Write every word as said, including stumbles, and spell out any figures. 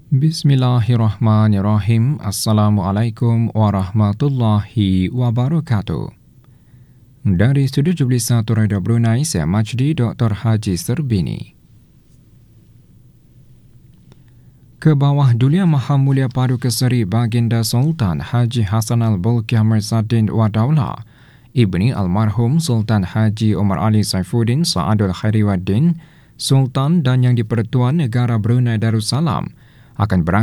Bismillahirrahmanirrahim. Assalamualaikum warahmatullahi wabarakatuh. Dari Studio tujuh puluh satu Radio Brunei, saya Majdi Doktor Haji Serbini. Kebawah Duli Maha Mulia Paduka Seri Baginda Sultan Haji Hassan Al-Bolkiah Mirzaddin Wadaula, Ibni Almarhum Sultan Haji Omar Ali Saifuddin Sa'adul Khairi Waddin, Sultan dan Yang di-Pertuan Negara Brunei Darussalam akan berangkat